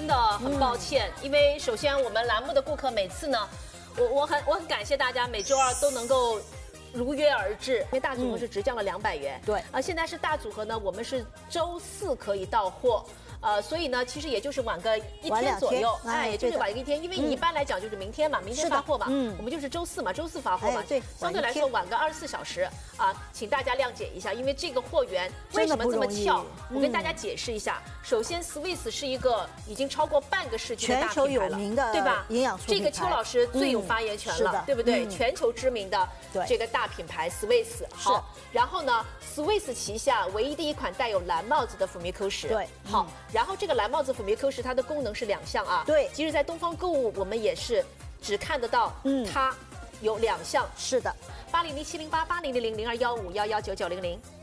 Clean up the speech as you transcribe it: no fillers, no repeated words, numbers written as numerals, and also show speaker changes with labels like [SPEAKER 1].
[SPEAKER 1] 的很抱歉，因为首先我们栏目的顾客每次呢，我很感谢大家每周二都能够如约而至，因为大组合是直降了200元。
[SPEAKER 2] 对，
[SPEAKER 1] 现在是大组合呢，我们是周4可以到货。所以呢，其实也就是晚个1天左右，也就是晚1天，因为你一般来讲就是明天嘛，明天发货嘛，我们就是周4嘛，周4发货嘛，
[SPEAKER 2] 对，
[SPEAKER 1] 相对来说晚个24小时啊，请大家谅解一下，因为这个货源为什么这么翘？我跟大家解释一下，首先 Swiss 是一个已经超过半个世纪的大品牌了，
[SPEAKER 2] 全球有名的，
[SPEAKER 1] 对吧？
[SPEAKER 2] 营养素
[SPEAKER 1] 这个邱老师最有发言权了，对不对？全球知名的这个大品牌 Swiss， 好，然后呢 ，Swiss 旗下唯一的一款带有蓝帽子的辅酶 Q 十，
[SPEAKER 2] 对，
[SPEAKER 1] 好，然后这个蓝帽子辅酶 Q 十它的功能是2项啊，
[SPEAKER 2] 对，
[SPEAKER 1] 其实，在东方购物我们也是只看得到它有2项，
[SPEAKER 2] 是的
[SPEAKER 1] ，80070880000215119900。